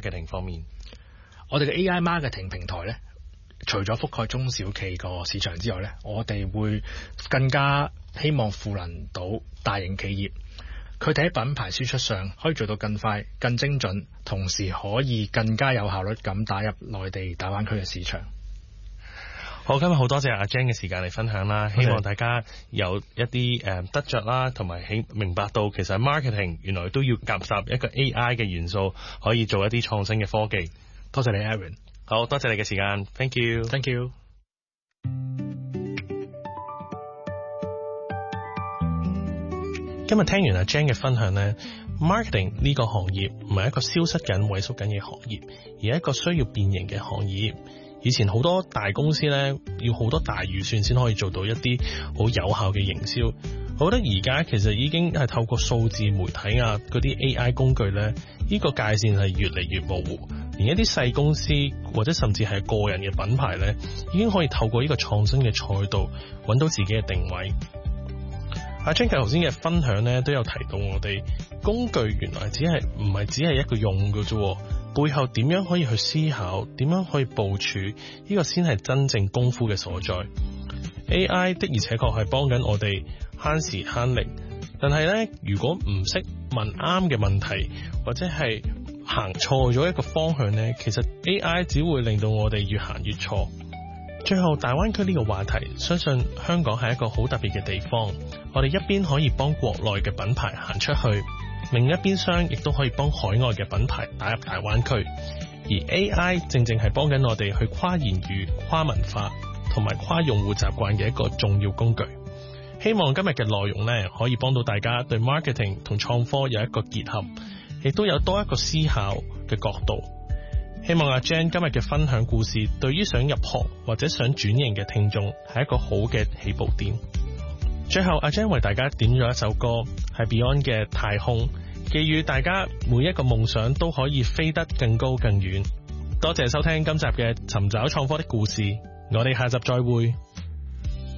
marketing 方面？ 我哋嘅 AI marketing 平台呢，除咗覆蓋中小企個市場之外呢，我哋會更加希望賦能到大型企業，佢哋喺品牌輸出上可以做到更快、更精準，同時可以更加有效率咁打入內地大灣區嘅市場。 好，今日好多謝阿 Jan 嘅時間嚟分享啦，希望大家有一啲得着啦，同埋明白到其實 marketing 原來都要夾雜一個 AI 嘅元素，可以做一啲創新嘅科技。 多謝你 Aaron， 好多謝你嘅時間 ，Thank you，Thank you。 今日聽完阿 Jan 嘅分享呢， marketing 呢個行業唔係一個消失緊、萎縮緊嘅行業，而係一個需要變形嘅行業。以前好多大公司呢，要好多大預算先可以做到一啲好有效嘅營銷。我覺得而家其實已經係透過數字媒體啊，嗰啲 AI 工具呢，呢個界線係越嚟越模糊。連一啲細公司或者甚至係個人嘅品牌呢，已經可以透過呢個創新嘅賽道揾到自己嘅定位。阿 Jan 頭先嘅分享呢，都有提到我哋工具原來唔係只係一個用嘅啫，背後點樣可以去思考，點樣可以部署，呢個先係真正功夫嘅所在。AI 的而且確係幫緊我哋慳時慳力，但係呢，如果唔識問啱嘅問題，或者係行錯咗一個方向呢，其實 AI 只會令到我哋越行越錯。最後，大灣區呢個話題，相信香港係一個好特別嘅地方。我哋一邊可以幫國內嘅品牌行出去，另一邊廂亦都可以幫海外嘅品牌打入大灣區。而 AI 正正係幫緊我哋去跨言語、跨文化同埋跨用戶習慣嘅一個重要工具。希望今日嘅內容呢，可以幫到大家對 marketing 同創科有一個結合，亦都有多一個思考嘅角度。希望阿 Jan 今日嘅分享故事，對於想入行或者想轉型嘅聽眾係一個好嘅起步點。最後，阿 Jan 為大家點咗一首歌，係 Beyond 嘅《太空》，寄予大家每一個夢想都可以飛得更高更遠。多謝收聽今集嘅尋找創科的故事，我哋下集再會。